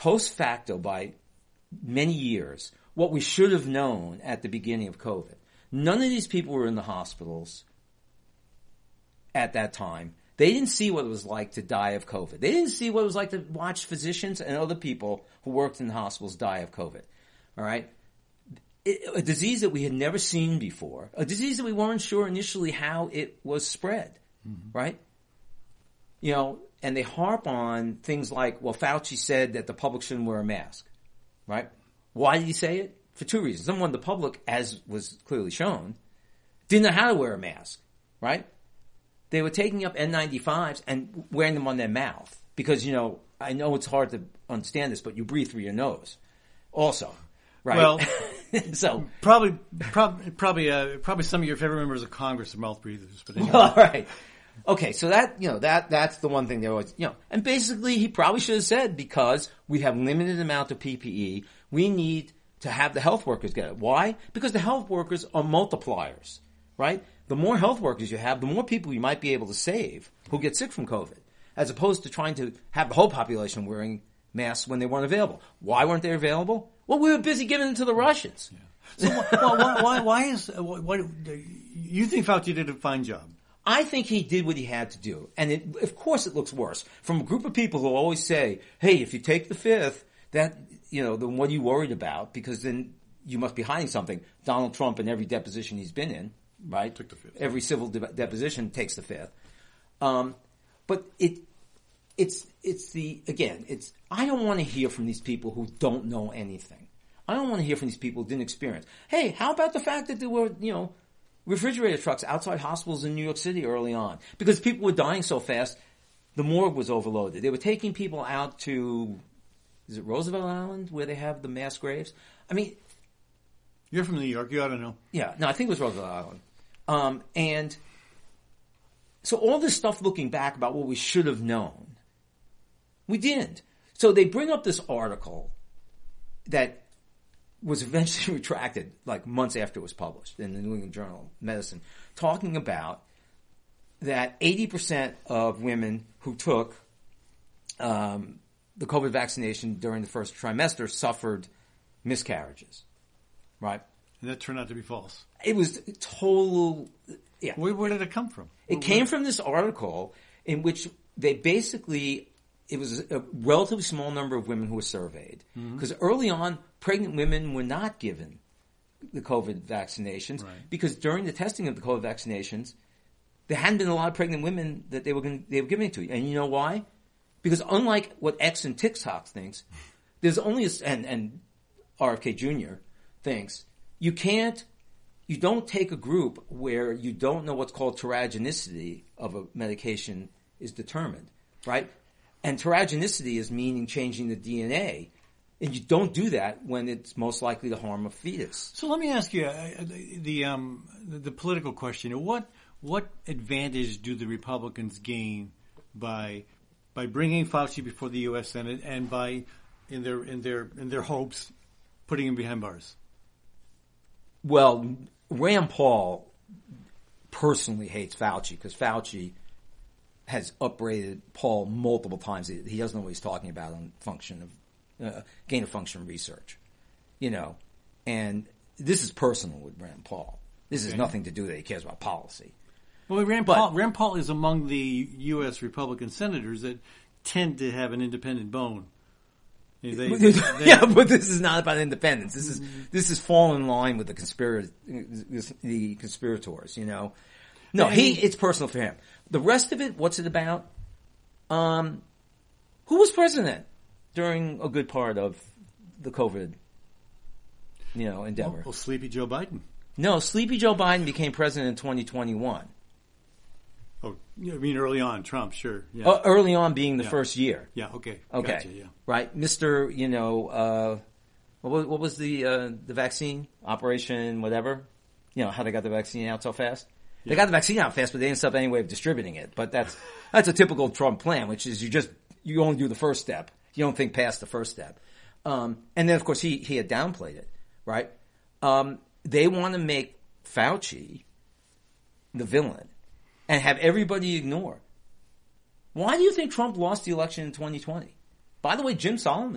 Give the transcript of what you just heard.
post facto by many years what we should have known at the beginning of COVID. None of these people were in the hospitals at that time. They didn't see what it was like to die of COVID. They didn't see what it was like to watch physicians and other people who worked in the hospitals die of COVID. All right? A disease that we had never seen before. A disease that we weren't sure initially how it was spread. Right? You know, and they harp on things like, well, Fauci said that the public shouldn't wear a mask. Right? Why did he say it? For two reasons. Number one, the public, as was clearly shown, didn't know how to wear a mask. Right? They were taking up N95s and wearing them on their mouth. Because, you know, I know it's hard to understand this, but you breathe through your nose. Also. Right? Well, so probably some of your favorite members of Congress are mouth breathers. But anyway. All right. Okay, so that's the one thing they always, and basically he probably should have said, because we have limited amount of PPE, we need to have the health workers get it. Why? Because the health workers are multipliers, right? The more health workers you have, the more people you might be able to save who get sick from COVID, as opposed to trying to have the whole population wearing masks when they weren't available. Why weren't they available? Well, we were busy giving them to the Russians. Yeah. So why you think Fauci did a fine job? I think he did what he had to do. And of course it looks worse. From a group of people who always say, hey, if you take the fifth, then what are you worried about? Because then you must be hiding something. Donald Trump, in every deposition he's been in, right? Took the fifth. Every civil deposition takes the fifth. But I don't want to hear from these people who don't know anything. I don't want to hear from these people who didn't experience. Hey, how about the fact that there were, refrigerator trucks outside hospitals in New York City early on? Because people were dying so fast, the morgue was overloaded. They were taking people out to, is it Roosevelt Island, where they have the mass graves? I mean, you're from New York, you ought to know. Yeah, no, I think it was Roosevelt Island. And so all this stuff looking back about what we should have known, we didn't. So they bring up this article that was eventually retracted like months after it was published in the New England Journal of Medicine, talking about that 80% of women who took the COVID vaccination during the first trimester suffered miscarriages, right? And that turned out to be false. It was total, yeah. Where did it come from? It came from this article in which they basically, it was a relatively small number of women who were surveyed. Because early on, pregnant women were not given the COVID vaccinations, right, because during the testing of the COVID vaccinations, there hadn't been a lot of pregnant women that they were giving it to. And you know why? Because unlike what X and TikTok thinks, there's only and RFK Jr. thinks, you don't take a group where you don't know what's called teratogenicity of a medication is determined, right? And teratogenicity is meaning changing the DNA. And you don't do that when it's most likely to harm a fetus. So let me ask you the political question. What advantage do the Republicans gain by bringing Fauci before the U.S. Senate and by in their hopes putting him behind bars? Well, Rand Paul personally hates Fauci because Fauci has upbraided Paul multiple times. He doesn't know what he's talking about on gain of function research, and this is personal with Rand Paul. This has nothing to do that he cares about policy. Well, Rand Paul is among the U.S. Republican senators that tend to have an independent bone. Yeah, but this is not about independence. This is fall in line with the conspirators. No, it's personal for him. The rest of it, what's it about? Who was president during a good part of the COVID, endeavor? Well, Sleepy Joe Biden. No, Sleepy Joe Biden became president in 2021. Oh, you mean early on, Trump, sure. Yeah. Early on being the first year. Yeah, okay. Okay. Gotcha, yeah. Right. Mr., what was the vaccine? Operation whatever? How they got the vaccine out so fast? Yeah. They got the vaccine out fast, but they didn't stop any way of distributing it. But that's a typical Trump plan, which is you only do the first step. You don't think past the first step. And then, of course, he had downplayed it, right? They want to make Fauci the villain and have everybody ignore. Why do you think Trump lost the election in 2020? By the way, Jim Solomon